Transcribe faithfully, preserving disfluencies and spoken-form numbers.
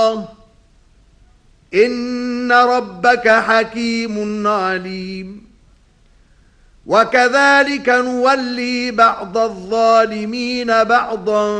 الله إن ربك حكيم عليم وكذلك نولي بعض الظالمين بعضا